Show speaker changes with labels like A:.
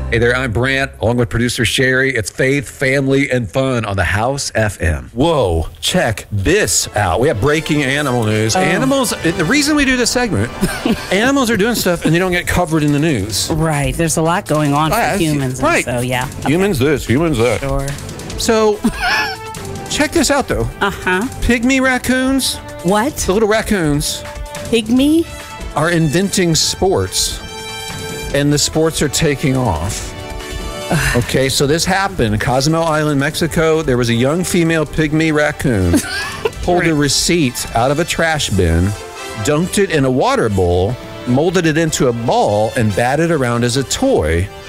A: Hey there, I'm Brant, along with producer Sherry. It's Faith, Family, and Fun on the House FM. Whoa, check this out. We have breaking animal news. Animals, the reason we do this segment, animals are doing stuff and they don't get covered in the news.
B: Right. There's a lot going on for humans.
A: Right.
B: So, yeah.
A: Humans this, humans that.
B: Sure.
A: So, check this out, though. Pygmy raccoons,
B: What?
A: the little raccoons,
B: Pygmy?
A: are inventing sports. And the sports are taking off. Okay, so this happened in Cozumel Island, Mexico. There was a young female pygmy raccoon pulled a receipt out of a trash bin, dunked it in a water bowl, molded it into a ball, and batted around as a toy.